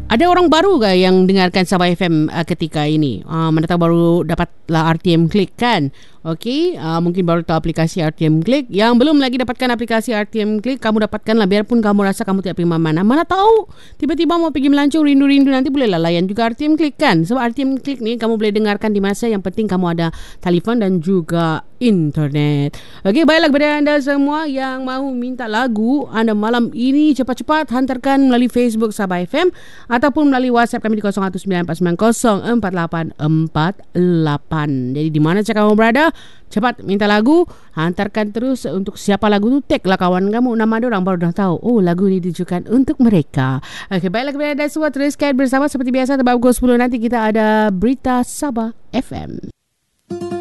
Ada orang baru ke yang dengarkan Sabah FM ketika ini? Mana tahu baru dapatlah RTM Click kan? Okey, mungkin baru tahu aplikasi RTM Click. Yang belum lagi dapatkan aplikasi RTM Click, kamu dapatkanlah biarpun kamu rasa kamu tidak pergi mana-mana. Mana tahu tiba-tiba mau pergi melancong rindu-rindu, nanti bolehlah layan juga RTM Click kan? Sebab RTM Click ni kamu boleh dengarkan di masa yang penting kamu ada telefon dan juga internet. Okey, baiklah kepada anda semua yang mahu minta lagu anda malam ini, cepat-cepat hantarkan melalui Facebook Sabah FM ataupun melalui WhatsApp kami di 0194904848. Jadi di mana saja kamu berada, cepat minta lagu, hantarkan terus. Untuk siapa lagu tu, tag lah kawan kamu, nama dia orang baru dah tahu, oh lagu ni ditujukan untuk mereka. Okey, baiklah kepada anda semua, teruskan bersama seperti biasa. Sebab pukul 10 nanti kita ada Berita Sabah FM.